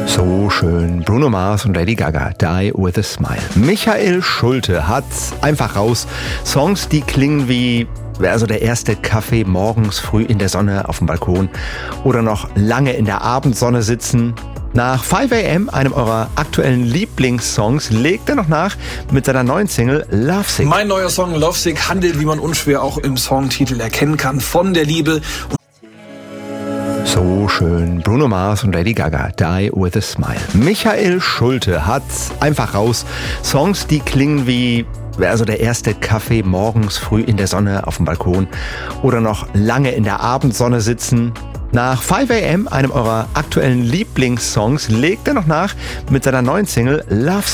So schön. Bruno Mars und Lady Gaga, Die With A Smile. Michael Schulte hat's einfach raus. Songs, die klingen wie der erste Kaffee morgens früh in der Sonne auf dem Balkon oder noch lange in der Abendsonne sitzen. Nach 5 AM, einem eurer aktuellen Lieblingssongs, legt er noch nach mit seiner neuen Single Lovesick. Mein neuer Song Lovesick handelt, wie man unschwer auch im Songtitel erkennen kann, von der Liebe. So schön. Bruno Mars und Lady Gaga, Die With A Smile. Michael Schulte hat's einfach raus. Songs, die klingen wie der erste Kaffee morgens früh in der Sonne auf dem Balkon oder noch lange in der Abendsonne sitzen. Nach 5 AM, einem eurer aktuellen Lieblingssongs, legt er noch nach mit seiner neuen Single Lovesick.